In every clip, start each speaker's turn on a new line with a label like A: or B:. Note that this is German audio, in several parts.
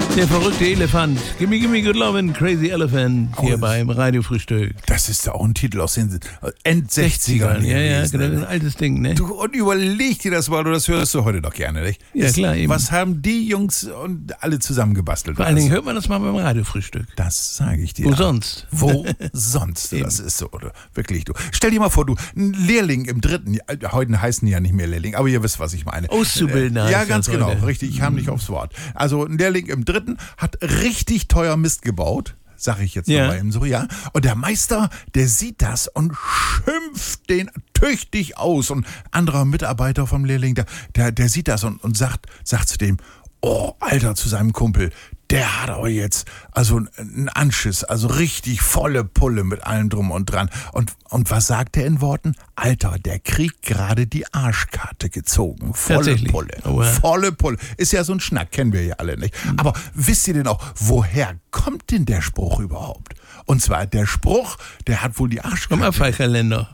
A: Der verrückte Elefant. Gimme good lovin', crazy elephant. Hier beim Radiofrühstück.
B: Das ist ja auch ein Titel aus den End-60ern.
A: Ja, genau, ein altes Ding, ne?
B: Du, und überleg dir das mal, das hörst du heute doch gerne, nicht?
A: Ja, klar, eben.
B: Was haben die Jungs und alle zusammengebastelt?
A: Vor allen Dingen hört man das mal beim Radiofrühstück.
B: Das sage ich dir.
A: Wo sonst?
B: Wo sonst? Das ist so, oder? Wirklich, du. Stell dir mal vor, du, ein Lehrling im dritten, heute heißen die ja nicht mehr Lehrling, aber ihr wisst, was ich meine.
A: Auszubildender.
B: Ja, ganz genau, richtig, ich kam nicht aufs Wort. Also ein Lehrling im dritten hat richtig teuer Mist gebaut. Sag ich jetzt mal eben so, ja. Und der Meister, der sieht das und schimpft den tüchtig aus. Und anderer Mitarbeiter vom Lehrling, der sieht das und sagt zu dem, oh, Alter, zu seinem Kumpel, der hat aber jetzt also einen Anschiss, also richtig volle Pulle mit allem drum und dran. Und was sagt er in Worten? Alter, der kriegt gerade die Arschkarte gezogen. Volle Pulle. Oh, ja. Volle Pulle. Ist ja so ein Schnack, kennen wir ja alle nicht. Aber wisst ihr denn auch, woher kommt denn der Spruch überhaupt? Und zwar der Spruch, der hat wohl die Arschkarte.
A: Vom Abfallkalender.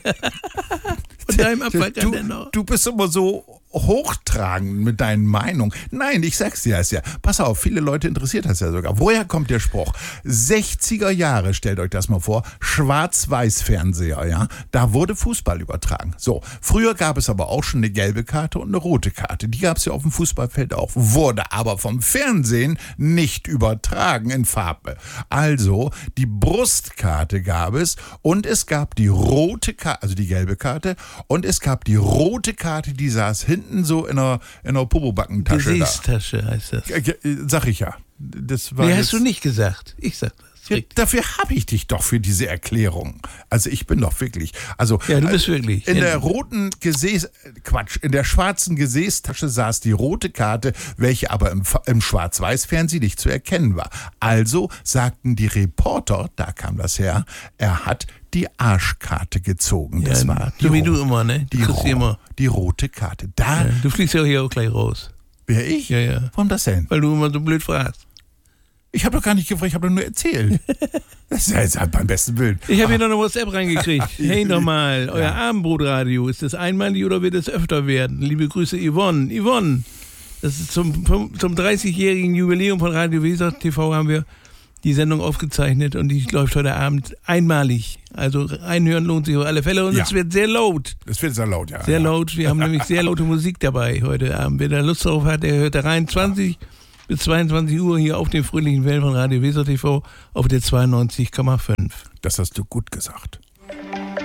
A: Von deinem Abfallkalender.
B: Du bist immer so hochtragend mit deinen Meinungen. Nein, ich sag's dir ja. Pass auf, viele Leute interessiert das ja sogar. Woher kommt der Spruch? 60er Jahre, stellt euch das mal vor, Schwarz-Weiß-Fernseher, ja. Da wurde Fußball übertragen. So, früher gab es aber auch schon eine gelbe Karte und eine rote Karte. Die gab es ja auf dem Fußballfeld auch. Wurde aber vom Fernsehen nicht übertragen in Farbe. Also, die Brustkarte gab es und es gab die rote Karte, also die gelbe Karte, und es gab die rote Karte, die saß hinten so in einer Popo-Backentasche.
A: Gesäßtasche heißt das.
B: Sag ich ja. Das war
A: hast du nicht gesagt. Ich sag das.
B: Ja, dafür habe ich dich doch für diese Erklärung. Also ich bin doch wirklich. Also
A: ja, du bist wirklich.
B: In der in der schwarzen Gesäßtasche saß die rote Karte, welche aber im Schwarz-Weiß-Fernsehen nicht zu erkennen war. Also sagten die Reporter, da kam das her, er hat die Arschkarte gezogen. Das war
A: so wie du immer, ne?
B: Die rote Karte.
A: Du fliegst ja hier auch gleich raus.
B: Wer, ich?
A: Ja.
B: Warum das denn?
A: Weil du immer so blöd fragst.
B: Ich habe doch gar nicht gefragt, ich habe doch nur erzählt. Das ist ja jetzt halt beim besten Willen.
A: Ich habe hier noch eine WhatsApp reingekriegt. Hey nochmal, euer Abendbrotradio, ist das einmalig oder wird es öfter werden? Liebe Grüße, Yvonne. Yvonne, das ist zum 30-jährigen Jubiläum von Radio Weser TV haben wir die Sendung aufgezeichnet und die läuft heute Abend einmalig. Also reinhören lohnt sich auf alle Fälle und es wird sehr laut.
B: Es wird sehr laut, ja.
A: Sehr laut. Wir haben nämlich sehr laute Musik dabei heute Abend. Wer da Lust drauf hat, der hört da rein. 20 bis 22 Uhr hier auf den fröhlichen Wellen von Radio Weser TV auf der 92,5.
B: Das hast du gut gesagt.